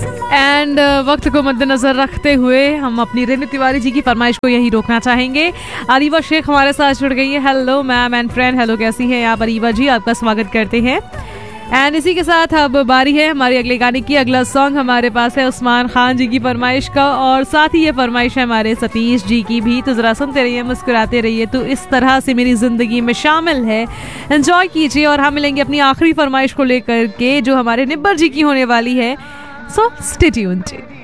And वक्त को मद्देनजर रखते हुए हम अपनी रेनू तिवारी जी की फरमाइश को यही रोकना चाहेंगे। अरीबा शेख हमारे साथ जुड़ गई है। Hello ma'am and friend, hello कैसी हैं आप अरीबा जी, आपका स्वागत करते हैं। एंड इसी के साथ अब बारी है हमारे अगले गाने की। अगला सॉन्ग हमारे पास है उस्मान खान जी की फरमाइश का, और साथ ही ये फरमाइश है हमारे सतीश जी की भी। तो जरा सुनते रहिए, मुस्कुराते रहिए, तो इस तरह से मेरी जिंदगी में शामिल है। एंजॉय कीजिए और हम मिलेंगे अपनी आखिरी फरमाइश को लेकर के, जो हमारे निब्बर जी की होने वाली है। So stay tuned.